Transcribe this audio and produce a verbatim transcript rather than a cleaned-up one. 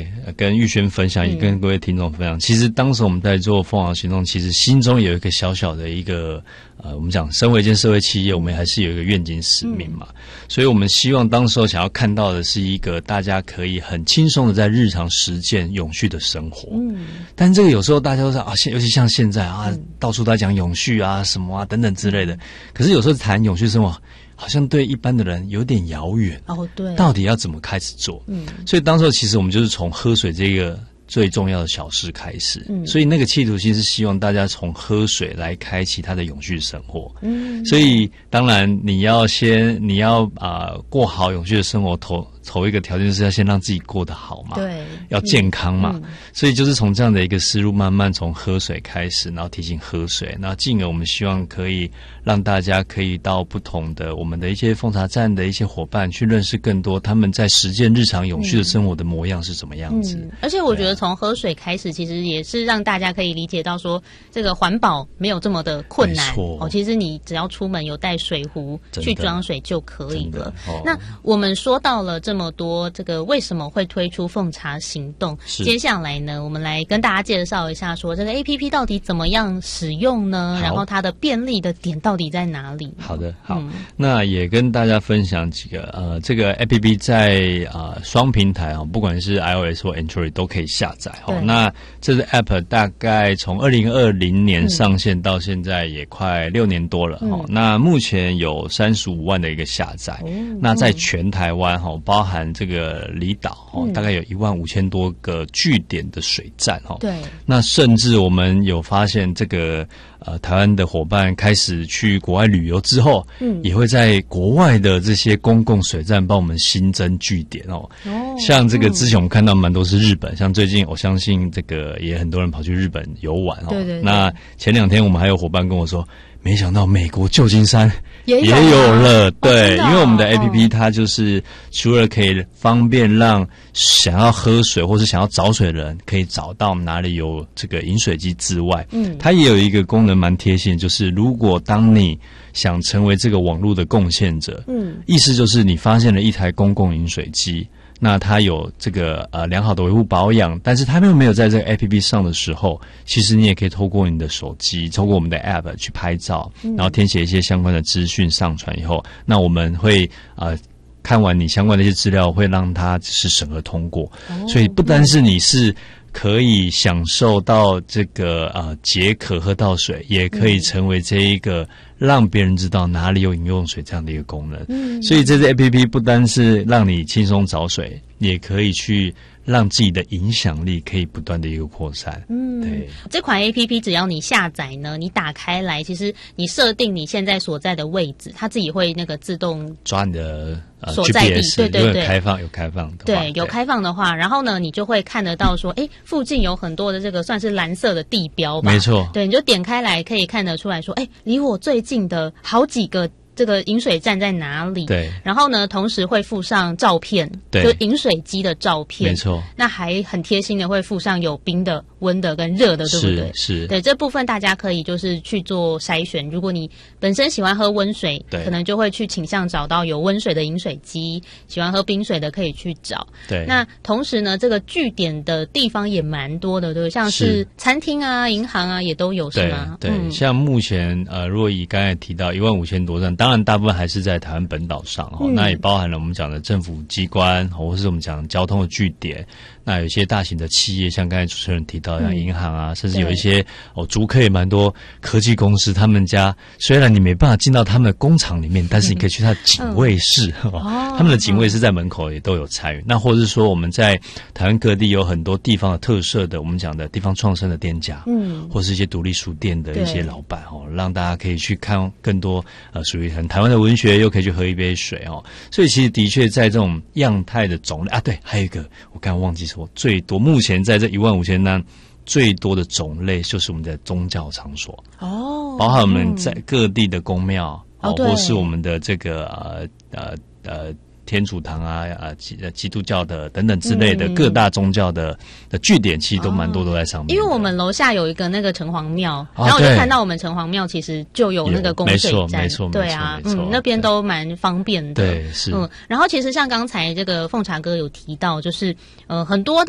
呃跟玉轩分享，也跟各位听众分享。嗯、其实当时我们在做凤凰行动，其实心中有一个小小的一个呃，我们讲身为一间社会企业，我们还是有一个愿景使命嘛。嗯、所以我们希望当时候想要看到的是一个大家可以很轻松的在日常实践永续的生活。嗯，但这个有时候大家都说啊，现尤其像现在啊，嗯、到处都在讲永续啊什么啊等等之类的。可是有时候谈永续生活，好像对一般的人有点遥远哦，对，到底要怎么开始做？嗯，所以当时候其实我们就是从喝水这个最重要的小事开始，嗯，所以那个企图心是希望大家从喝水来开启他的永续生活，嗯，所以当然你要先你要啊、呃、过好永续的生活，头头一个条件是要先让自己过得好嘛，对，要健康嘛，嗯、所以就是从这样的一个思路，慢慢从喝水开始，然后提醒喝水，然后进而我们希望可以让大家可以到不同的我们的一些奉茶站的一些伙伴去认识更多他们在实践日常永续的生活的模样是什么样子。嗯、 而且我觉得从喝水开始，其实也是让大家可以理解到说，这个环保没有这么的困难哦。其实你只要出门有带水壶去装水就可以了。哦、那我们说到了这么多，这个为什么会推出奉茶行动？接下来呢，我们来跟大家介绍一下说，这个 A P P 到底怎么样使用呢？然后它的便利的点到底在哪里？ 好的，好，嗯、那也跟大家分享几个呃，这个 A P P 在啊、呃、双平台啊，不管是 iOS 或 Android 都可以下载哈。那这个 App 大概从二零二零年上线到现在也快六年多了哈。嗯、那目前有三十五万的一个下载，嗯、那在全台湾哈，包含这个离岛哈，嗯、大概有一万五千多个据点的水站哈。对，那甚至我们有发现这个。呃，台湾的伙伴开始去国外旅游之后，嗯，也会在国外的这些公共水站帮我们新增据点哦。哦，像这个之前我们看到蛮多是日本，嗯、像最近我相信这个也很多人跑去日本游玩哦。对对对。那前两天我们还有伙伴跟我说，没想到美国旧金山也有了，对，哦哦、因为我们的 A P P 它就是除了可以方便让想要喝水或是想要找水的人可以找到哪里有这个饮水机之外，嗯，它也有一个功能蛮贴心，就是如果当你想成为这个网络的贡献者，嗯，意思就是你发现了一台公共饮水机。那它有这个呃良好的维护保养，但是它又没有在这个 A P P 上的时候，其实你也可以透过你的手机，透过我们的 App 去拍照，然后填写一些相关的资讯上传以后，那我们会呃看完你相关的一些资料，会让它是审核通过。哦、所以不单是你是可以享受到这个呃解渴喝到水，也可以成为这一个让别人知道哪里有饮用水这样的一个功能。嗯，所以这支 A P P 不单是让你轻松找水，也可以去让自己的影响力可以不断的一个扩散。嗯，对， 这款 A P P 只要你下载呢，你打开来，其实你设定你现在所在的位置，它自己会那个自动抓你的呃所在地， G P S, 对对对， 有开放有开放的话， 对，有开放的话，然后呢，你就会看得到说，哎，附近有很多的这个算是蓝色的地标吧， 没错， 对，你就点开来可以看得出来说，哎，离我最近的好几个这个饮水站在哪里？对，然后呢，同时会附上照片，对，就饮水机的照片， 没错。那还很贴心的会附上有冰的、温的跟热的，对不对？ 是，是对，这部分大家可以就是去做筛选。如果你本身喜欢喝温水，对，可能就会去倾向找到有温水的饮水机；喜欢喝冰水的可以去找。对，那同时呢，这个据点的地方也蛮多的，对不对？像是餐厅啊、银行啊，也都有，是吗？ 对，对嗯、像目前呃，如果以刚才提到一万五千多站，当然大部分还是在台湾本岛上哦，嗯、那也包含了我们讲的政府机关，或是我们讲交通的据点。那有一些大型的企业，像刚才主持人提到，像银行啊，嗯、甚至有一些哦，竹科也蛮多科技公司，他们家虽然你没办法进到他们的工厂里面，但是你可以去他的警卫室，嗯哦、他们的警卫室在门口也都有参与。那或者是说，我们在台湾各地有很多地方的特色的，我们讲的地方创生的店家，嗯，或是一些独立书店的一些老板哦，让大家可以去看更多呃属于很台湾的文学，又可以去喝一杯水哦。所以其实的确在这种样态的种类啊，对，还有一个我刚刚忘记说。最多目前在这一万五千单最多的种类就是我们的宗教场所哦，包含我们在各地的宫庙哦，或是我们的这个呃呃呃天主堂啊啊基基督教的等等之类的、嗯、各大宗教的的据点，其实都蛮多都在上面。 因为我们楼下有一个那个城隍庙，然后我就看到我们城隍庙其实就有那个供水站， 没错， 对啊， 嗯， 那边都蛮方便的， 对，是， 嗯，然后其实像刚才这个凤茶哥有提到，就是呃很多。